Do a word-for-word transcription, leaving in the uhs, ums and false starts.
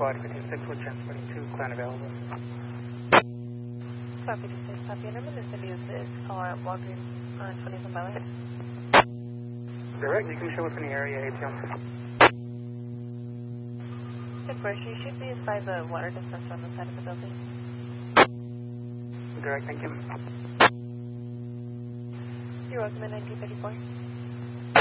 Quad fifty-six, we're transporting to Clan available. Quad fifty-six, copy. And I'm going to send you this call at Walgreens on twenty-seven by Lane. Direct, you can show up in the area, A P M. Of course, you should be inside the water dispenser on the side of the building. Direct, thank you. You're welcome in nineteen thirty-four.